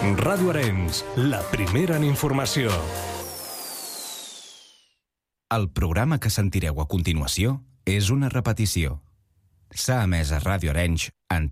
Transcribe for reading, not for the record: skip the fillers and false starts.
Ràdio Arenys, la primera en informació. El programa que sentireu a continuació és una repetició. S'ha emès a Ràdio Arenys en